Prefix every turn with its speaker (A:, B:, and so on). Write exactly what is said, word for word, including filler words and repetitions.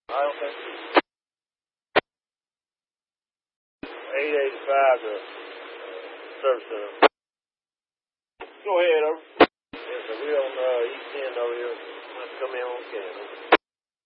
A: I don't think so. eight eighty-five to uh, service center. Go ahead, over. Yes, sir. We're on uh, East End over here. Let's come in on camera.